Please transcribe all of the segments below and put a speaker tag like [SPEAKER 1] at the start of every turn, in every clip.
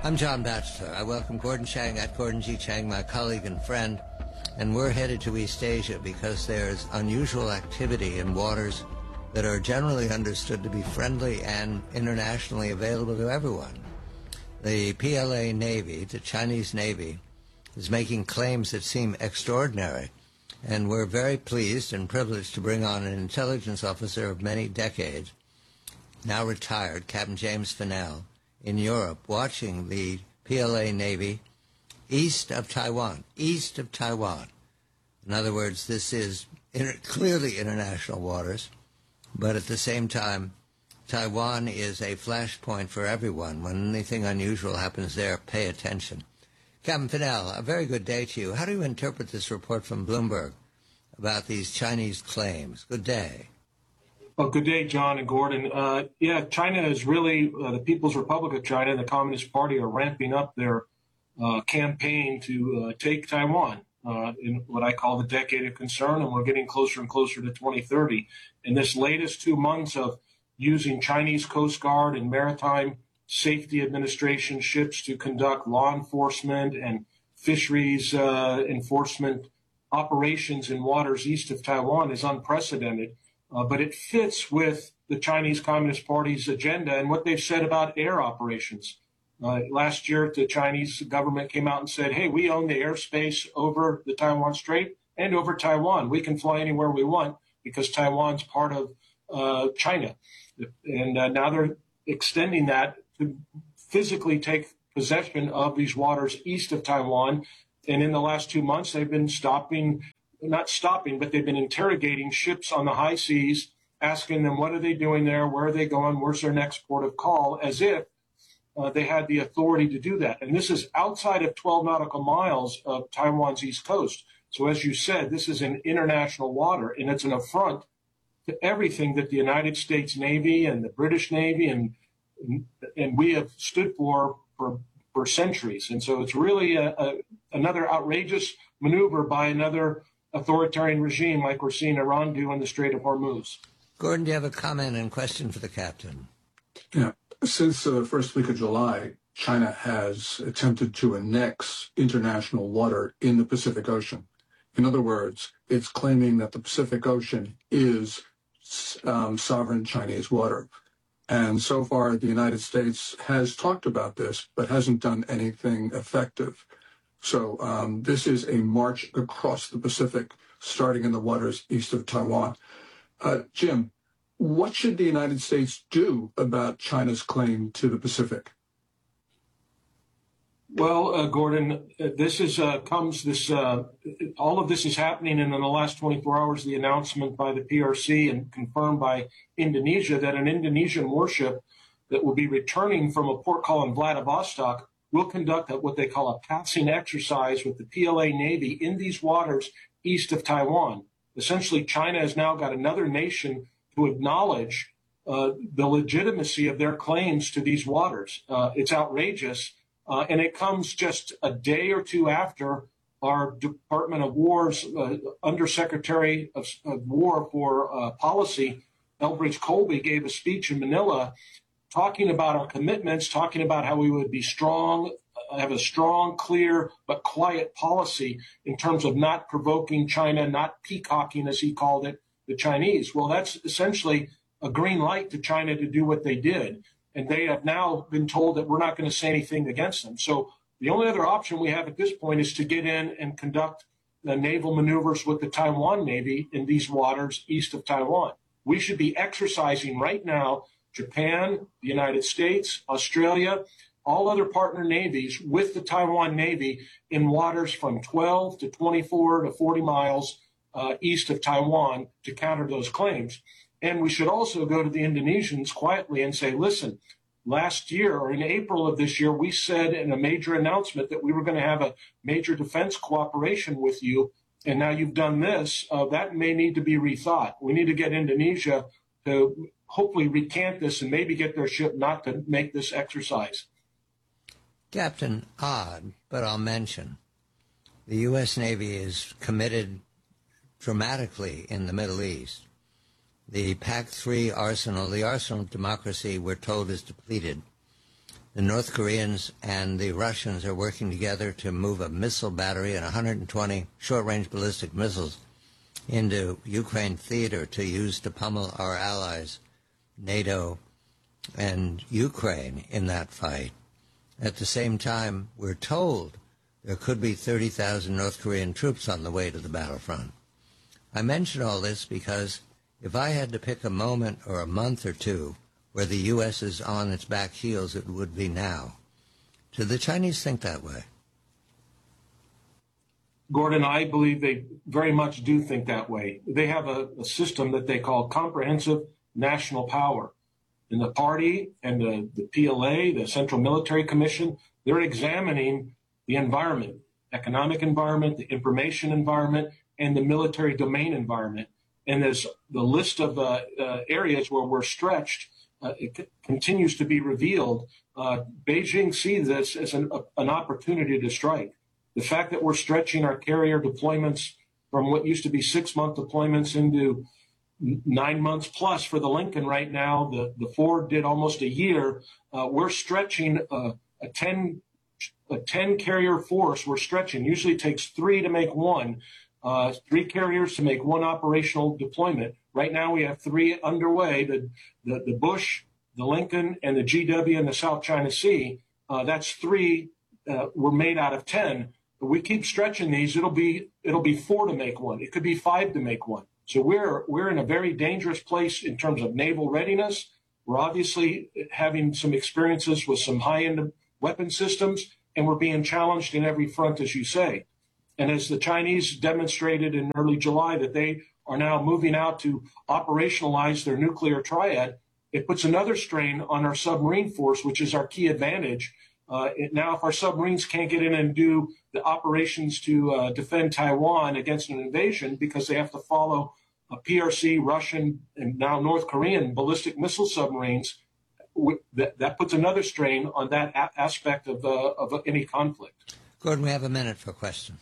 [SPEAKER 1] I'm John Batchelor. I welcome Gordon Chang at Gordon G. Chang, my colleague and friend, and we're headed to East Asia because there's unusual activity in waters that are generally understood to be friendly and internationally available to everyone. The PLA Navy, the Chinese Navy, is making claims that seem extraordinary, and we're very pleased and privileged to bring on an intelligence officer of many decades, now retired, Captain James Fennell, in Europe, watching the PLA Navy east of Taiwan. In other words, this is clearly international waters, but at the same time, Taiwan is a flashpoint for everyone. When anything unusual happens there, pay attention. Captain Fennell, a very good day to you. How do you interpret this report from Bloomberg about these Chinese claims? Good day.
[SPEAKER 2] Well, good day, John and Gordon. China is really, the People's Republic of China and the Communist Party are ramping up their campaign to take Taiwan in what I call the decade of concern, and we're getting closer and closer to 2030. In this latest 2 months of using Chinese Coast Guard and Maritime Safety Administration ships to conduct law enforcement and fisheries enforcement operations in waters east of Taiwan is unprecedented. But it fits with the Chinese Communist Party's agenda and what they've said about air operations. Last year, the Chinese government came out and said, hey, we own the airspace over the Taiwan Strait and over Taiwan. We can fly anywhere we want because Taiwan's part of China. And now they're extending that to physically take possession of these waters east of Taiwan. And in the last 2 months, they've been not stopping, but they've been interrogating ships on the high seas, asking them what are they doing there, where are they going, where's their next port of call, as if they had the authority to do that. And this is outside of 12 nautical miles of Taiwan's east coast. So as you said, this is an international water, and it's an affront to everything that the United States Navy and the British Navy and we have stood for centuries. And so it's really another outrageous maneuver by another authoritarian regime like we're seeing Iran do in the Strait of Hormuz.
[SPEAKER 1] Gordon, do you have a comment and question for the captain?
[SPEAKER 3] Yeah. Since the first week of July, China has attempted to annex international water in the Pacific Ocean. In other words, it's claiming that the Pacific Ocean is sovereign Chinese water. And so far, the United States has talked about this, but hasn't done anything effective. So this is a march across the Pacific, starting in the waters east of Taiwan. Jim, what should the United States do about China's claim to the Pacific?
[SPEAKER 2] Well, Gordon, all of this is happening, and in the last 24 hours, the announcement by the PRC and confirmed by Indonesia that an Indonesian warship that will be returning from a port call in Vladivostok will conduct what they call a passing exercise with the PLA Navy in these waters east of Taiwan. Essentially, China has now got another nation to acknowledge the legitimacy of their claims to these waters. It's outrageous, and it comes just a day or two after our Department of War's Undersecretary of War for Policy, Elbridge Colby, gave a speech in Manila talking about our commitments, talking about how we would be strong, have a strong, clear, but quiet policy in terms of not provoking China, not peacocking, as he called it, the Chinese. Well, that's essentially a green light to China to do what they did. And they have now been told that we're not going to say anything against them. So the only other option we have at this point is to get in and conduct the naval maneuvers with the Taiwan Navy in these waters east of Taiwan. We should be exercising right now Japan, the United States, Australia, all other partner navies with the Taiwan Navy in waters from 12 to 24 to 40 miles east of Taiwan to counter those claims. And we should also go to the Indonesians quietly and say, listen, last year or in April of this year, we said in a major announcement that we were going to have a major defense cooperation with you. And now you've done this. That may need to be rethought. We need to get Indonesia to hopefully recant this and maybe get their ship not to make this exercise.
[SPEAKER 1] Captain, odd, but I'll mention, the U.S. Navy is committed dramatically in the Middle East. The PAC-3 arsenal, the arsenal of democracy, we're told, is depleted. The North Koreans and the Russians are working together to move a missile battery and 120 short-range ballistic missiles into Ukraine theater to use to pummel our allies, NATO and Ukraine, in that fight. At the same time, we're told there could be 30,000 North Korean troops on the way to the battlefront. I mention all this because if I had to pick a moment or a month or two where the U.S. is on its back heels, it would be now. Do the Chinese think that way?
[SPEAKER 2] Gordon, I believe they very much do think that way. They have a system that they call comprehensive national power. And the party and the PLA, the Central Military Commission, they're examining the environment, economic environment, the information environment, and the military domain environment. And there's the list of areas where we're stretched. It continues to be revealed. Beijing sees this as an opportunity to strike. The fact that we're stretching our carrier deployments from what used to be 6-month deployments into 9 months plus for the Lincoln right now, the Ford did almost a year. We're stretching a 10 carrier force. We're stretching. Usually it takes 3 to make one. 3 carriers to make one operational deployment. Right now we have 3 underway, the Bush, the Lincoln, and the GW in the South China Sea. That's 3 were made out of 10. But we keep stretching these. It'll be 4 to make one. It could be 5 to make one. So we're in a very dangerous place in terms of naval readiness. We're obviously having some experiences with some high-end weapon systems, and we're being challenged in every front, as you say. And as the Chinese demonstrated in early July that they are now moving out to operationalize their nuclear triad, it puts another strain on our submarine force, which is our key advantage. Now, if our submarines can't get in and do the operations to defend Taiwan against an invasion because they have to follow a PRC, Russian, and now North Korean ballistic missile submarines, that puts another strain on that aspect of any conflict.
[SPEAKER 1] Gordon, we have a minute for a question.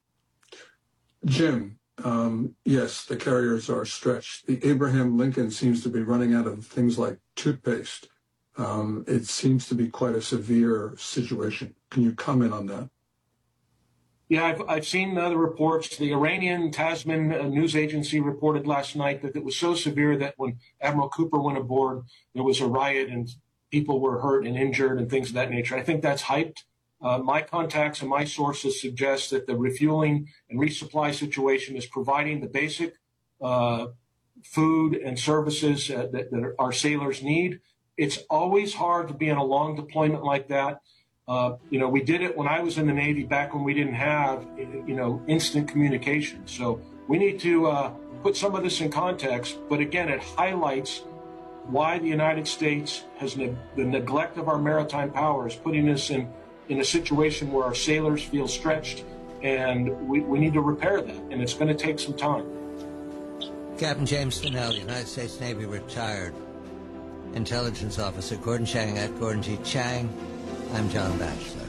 [SPEAKER 3] Jim, yes, the carriers are stretched. The Abraham Lincoln seems to be running out of things like toothpaste. It seems to be quite a severe situation. Can you comment on that?
[SPEAKER 2] Yeah, I've seen the reports. The Iranian Tasman news agency reported last night that it was so severe that when Admiral Cooper went aboard, there was a riot and people were hurt and injured and things of that nature. I think that's hyped. My contacts and my sources suggest that the refueling and resupply situation is providing the basic food and services that our sailors need. It's always hard to be in a long deployment like that. We did it when I was in the Navy back when we didn't have, instant communication. So we need to put some of this in context. But again, it highlights why the United States has the neglect of our maritime powers, putting us in a situation where our sailors feel stretched, and we need to repair that, and it's going to take some time.
[SPEAKER 1] Captain James Finnell, United States Navy retired intelligence officer. Gordon Chang at Gordon G. Chang. I'm John Batchelor.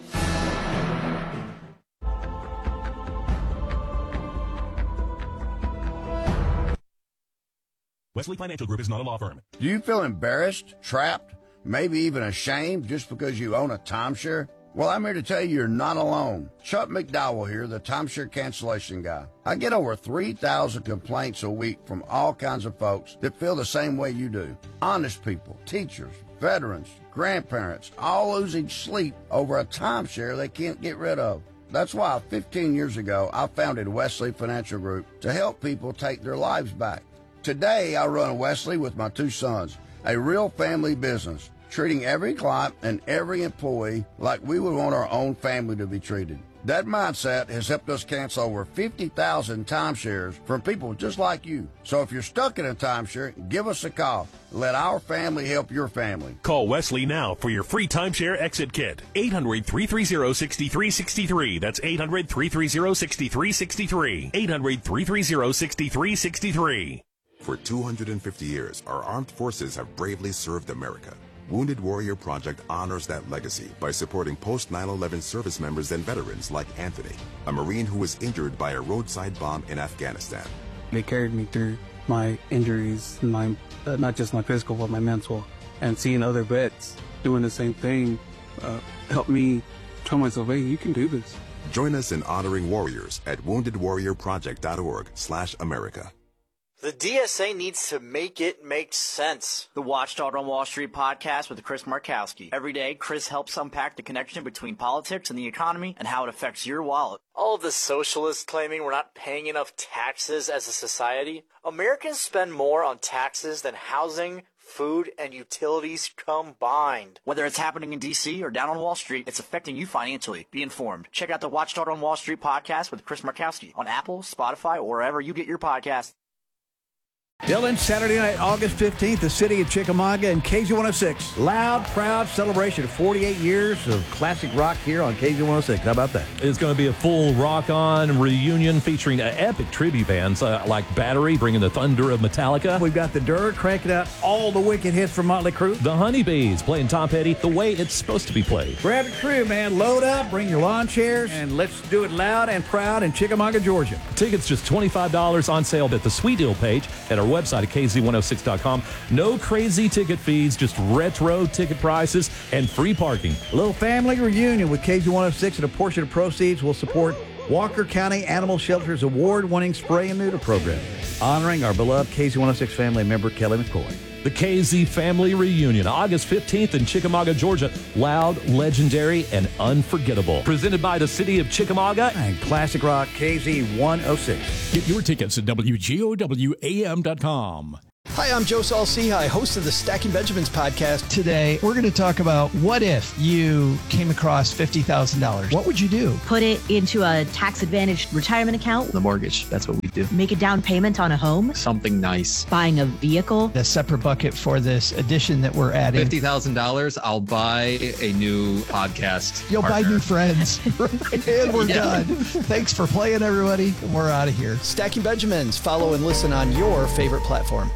[SPEAKER 4] Wesley Financial Group is not a law firm.
[SPEAKER 5] Do you feel embarrassed, trapped, maybe even ashamed just because you own a timeshare? Well, I'm here to tell you you're not alone. Chuck McDowell here, the timeshare cancellation guy. I get over 3,000 complaints a week from all kinds of folks that feel the same way you do. Honest people, teachers, veterans, grandparents, all losing sleep over a timeshare they can't get rid of. That's why 15 years ago, I founded Wesley Financial Group to help people take their lives back. Today, I run Wesley with my 2 sons, a real family business, treating every client and every employee like we would want our own family to be treated. That mindset has helped us cancel over 50,000 timeshares from people just like you. So if you're stuck in a timeshare, give us a call. Let our family help your family.
[SPEAKER 4] Call Wesley now for your free timeshare exit kit. 800-330-6363. That's 800-330-6363. 800-330-6363.
[SPEAKER 6] For 250 years, our armed forces have bravely served America. Wounded Warrior Project honors that legacy by supporting post-9/11 service members and veterans like Anthony, a Marine who was injured by a roadside bomb in Afghanistan.
[SPEAKER 7] They carried me through my injuries, not just my physical, but my mental. And seeing other vets doing the same thing helped me tell myself, hey, you can do this.
[SPEAKER 6] Join us in honoring warriors at woundedwarriorproject.org/America.
[SPEAKER 8] The DSA needs to make it make sense. The Watchdog on Wall Street podcast with Chris Markowski. Every day, Chris helps unpack the connection between politics and the economy and how it affects your wallet. All of the socialists claiming we're not paying enough taxes as a society. Americans spend more on taxes than housing, food, and utilities combined. Whether it's happening in D.C. or down on Wall Street, it's affecting you financially. Be informed. Check out the Watchdog on Wall Street podcast with Chris Markowski on Apple, Spotify, or wherever you get your podcasts.
[SPEAKER 9] Dylan, Saturday night, August 15th, the city of Chickamauga and KZ106. Loud, proud celebration of 48 years of classic rock here on KZ106. How about that?
[SPEAKER 10] It's going to be a full rock-on reunion featuring epic tribute bands like Battery, bringing the thunder of Metallica.
[SPEAKER 9] We've got the Dirt cranking out all the wicked hits from Motley Crue.
[SPEAKER 10] The Honeybees playing Tom Petty the way it's supposed to be played.
[SPEAKER 9] Grab the crew, man. Load up, bring your lawn chairs, and let's do it loud and proud in Chickamauga, Georgia.
[SPEAKER 10] Tickets just $25 on sale at the Sweet Deal page at our website at KZ106.com. No crazy ticket fees, just retro ticket prices and free parking.
[SPEAKER 9] A little family reunion with KZ106, and a portion of proceeds will support Walker County Animal Shelter's award-winning spray and neuter program, honoring our beloved KZ106 family member, Kelly McCoy.
[SPEAKER 10] The KZ Family Reunion, August 15th in Chickamauga, Georgia. Loud, legendary, and unforgettable. Presented by the city of Chickamauga
[SPEAKER 9] and Classic Rock KZ106.
[SPEAKER 11] Get your tickets at WGOWAM.com.
[SPEAKER 12] Hi, I'm Joe Saul-Sehy, host of the Stacking Benjamins podcast.
[SPEAKER 13] Today, we're going to talk about what if you came across $50,000? What would you do?
[SPEAKER 14] Put it into a tax-advantaged retirement account.
[SPEAKER 13] The mortgage, that's what we do.
[SPEAKER 14] Make a down payment on a home.
[SPEAKER 13] Something nice.
[SPEAKER 14] Buying a vehicle.
[SPEAKER 13] The separate bucket for this addition that we're adding.
[SPEAKER 15] $50,000, I'll buy a new podcast.
[SPEAKER 13] You'll
[SPEAKER 15] partner.
[SPEAKER 13] buy new friends. And we're done. Thanks for playing, everybody. We're out of here.
[SPEAKER 12] Stacking Benjamins. Follow and listen on your favorite platform.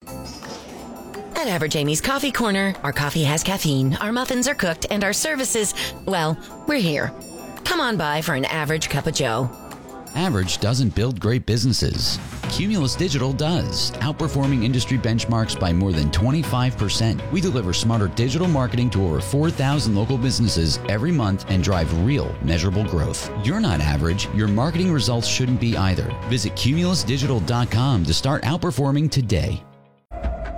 [SPEAKER 16] At Average Amy's Coffee Corner, our coffee has caffeine, our muffins are cooked, and our services, well, we're here. Come on by for an average cup of joe.
[SPEAKER 17] Average doesn't build great businesses. Cumulus Digital does, outperforming industry benchmarks by more than 25%. We deliver smarter digital marketing to over 4,000 local businesses every month and drive real, measurable growth. You're not average. Your marketing results shouldn't be either. Visit cumulusdigital.com to start outperforming today.